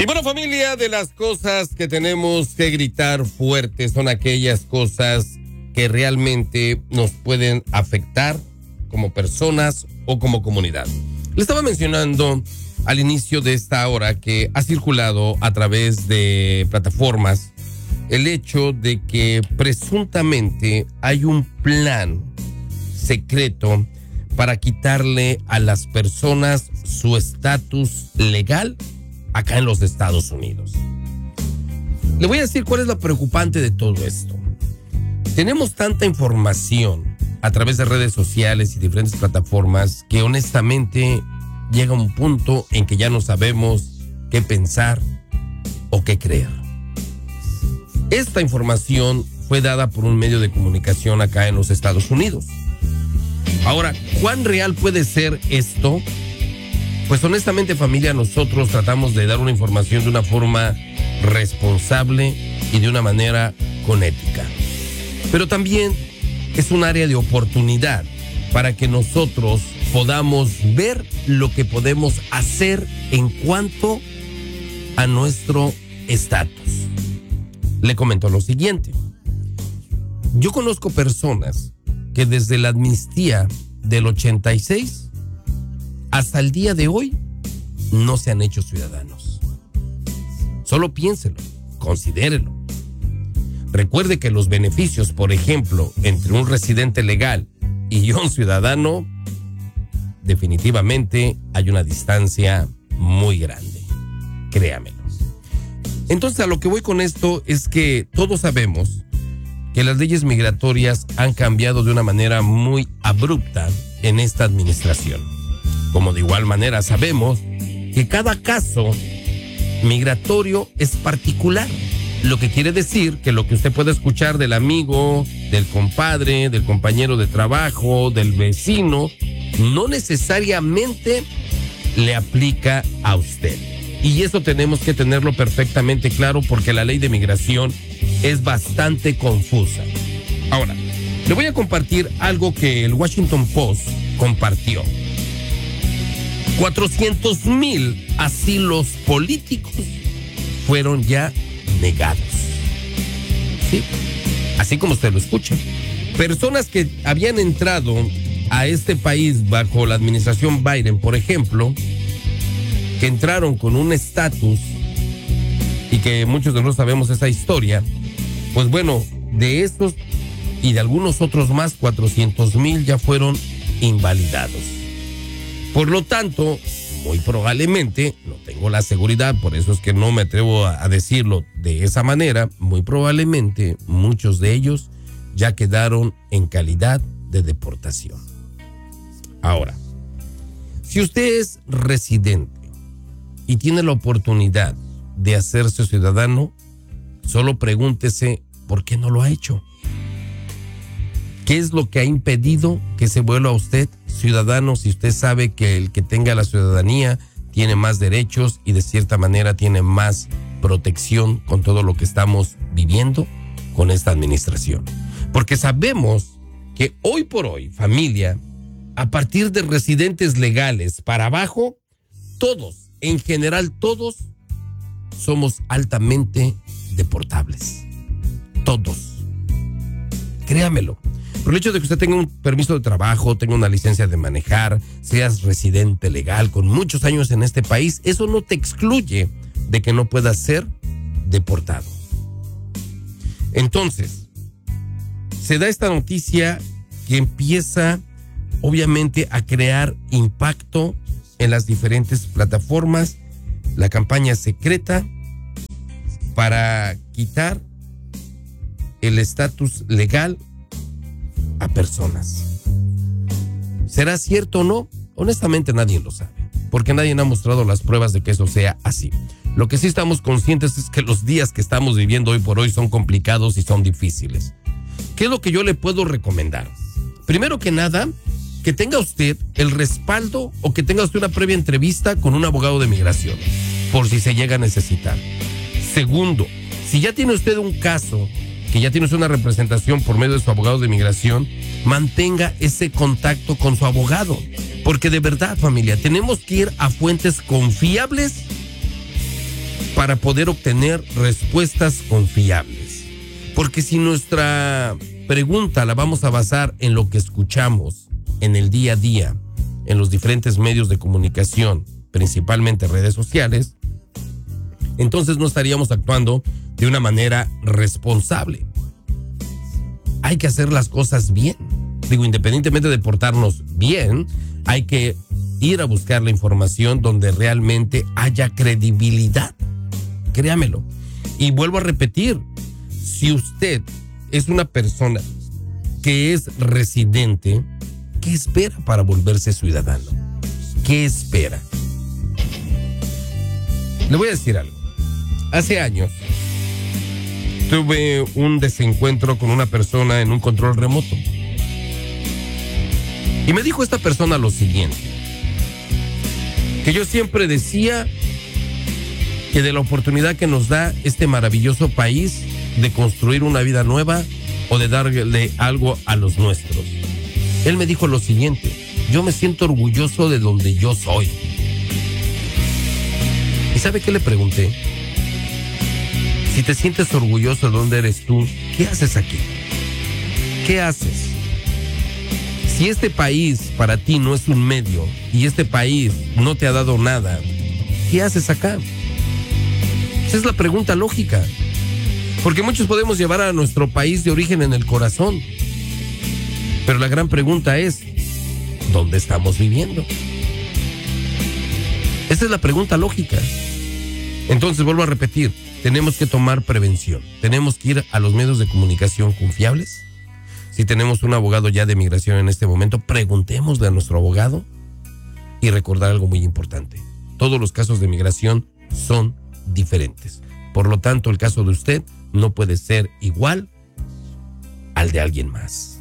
Y bueno, familia, de las cosas que tenemos que gritar fuerte son aquellas cosas que realmente nos pueden afectar como personas o como comunidad. Le estaba mencionando al inicio de esta hora que ha circulado a través de plataformas el hecho de que presuntamente hay un plan secreto para quitarle a las personas su estatus legal acá en los Estados Unidos. Le voy a decir cuál es lo preocupante de todo esto. Tenemos tanta información a través de redes sociales y diferentes plataformas que honestamente llega un punto en que ya no sabemos qué pensar o qué creer. Esta información fue dada por un medio de comunicación acá en los Estados Unidos. Ahora, ¿cuán real puede ser esto? Pues honestamente, familia, nosotros tratamos de dar una información de una forma responsable y de una manera con ética. Pero también es un área de oportunidad para que nosotros podamos ver lo que podemos hacer en cuanto a nuestro estatus. Le comento lo siguiente. Yo conozco personas que desde la amnistía del 86 hasta el día de hoy no se han hecho ciudadanos. Solo piénselo, considérelo. Recuerde que los beneficios, por ejemplo, entre un residente legal y un ciudadano, definitivamente hay una distancia muy grande. Créamelo. Entonces, a lo que voy con esto es que todos sabemos que las leyes migratorias han cambiado de una manera muy abrupta en esta administración. Como de igual manera sabemos que cada caso migratorio es particular, lo que quiere decir que lo que usted puede escuchar del amigo, del compadre, del compañero de trabajo, del vecino, no necesariamente le aplica a usted. Y eso tenemos que tenerlo perfectamente claro porque la ley de migración es bastante confusa. Ahora, le voy a compartir algo que el Washington Post compartió. 400,000 asilos políticos fueron ya negados. ¿Sí? Así como usted lo escucha. Personas que habían entrado a este país bajo la administración Biden, por ejemplo, que entraron con un estatus y que muchos de nosotros sabemos esa historia, pues bueno, de estos y de algunos otros más, 400,000 ya fueron invalidados. Por lo tanto, muy probablemente, no tengo la seguridad, por eso es que no me atrevo a decirlo de esa manera, muy probablemente muchos de ellos ya quedaron en calidad de deportación. Ahora, si usted es residente y tiene la oportunidad de hacerse ciudadano, solo pregúntese por qué no lo ha hecho. ¿Qué es lo que ha impedido que se vuelva a usted ciudadano si usted sabe que el que tenga la ciudadanía tiene más derechos y de cierta manera tiene más protección con todo lo que estamos viviendo con esta administración? Porque sabemos que hoy por hoy, familia, a partir de residentes legales para abajo, todos, en general todos, somos altamente deportables. Todos. Créamelo. Por el hecho de que usted tenga un permiso de trabajo, tenga una licencia de manejar, seas residente legal con muchos años en este país, eso no te excluye de que no puedas ser deportado. Entonces, se da esta noticia que empieza obviamente a crear impacto en las diferentes plataformas, la campaña secreta para quitar el estatus legal a personas. ¿Será cierto o no? Honestamente nadie lo sabe, porque nadie ha mostrado las pruebas de que eso sea así. Lo que sí estamos conscientes es que los días que estamos viviendo hoy por hoy son complicados y son difíciles. ¿Qué es lo que yo le puedo recomendar? Primero que nada, que tenga usted el respaldo o que tenga usted una previa entrevista con un abogado de migración, por si se llega a necesitar. Segundo, si ya tiene usted un caso, que ya tiene usted una representación por medio de su abogado de migración, mantenga ese contacto con su abogado. Porque de verdad, familia, tenemos que ir a fuentes confiables para poder obtener respuestas confiables. Porque si nuestra pregunta la vamos a basar en lo que escuchamos en el día a día, en los diferentes medios de comunicación, principalmente redes sociales, entonces no estaríamos actuando de una manera responsable. Hay que hacer las cosas bien. Digo, independientemente de portarnos bien, hay que ir a buscar la información donde realmente haya credibilidad. Créamelo. Y vuelvo a repetir, si usted es una persona que es residente, ¿qué espera para volverse ciudadano? ¿Qué espera? Le voy a decir algo. Hace años tuve un desencuentro con una persona en un control remoto. Y me dijo esta persona lo siguiente, que yo siempre decía que de la oportunidad que nos da este maravilloso país de construir una vida nueva o de darle algo a los nuestros. Él me dijo lo siguiente, yo me siento orgulloso de donde yo soy. ¿Y sabe qué le pregunté? Si te sientes orgulloso de dónde eres tú, ¿qué haces aquí? ¿Qué haces? Si este país para ti no es un medio y este país no te ha dado nada, ¿qué haces acá? Esa es la pregunta lógica. Porque muchos podemos llevar a nuestro país de origen en el corazón. Pero la gran pregunta es, ¿dónde estamos viviendo? Esa es la pregunta lógica. Entonces vuelvo a repetir, tenemos que tomar prevención. Tenemos que ir a los medios de comunicación confiables. Si tenemos un abogado ya de migración en este momento, preguntémosle a nuestro abogado y recordar algo muy importante. Todos los casos de migración son diferentes. Por lo tanto, el caso de usted no puede ser igual al de alguien más.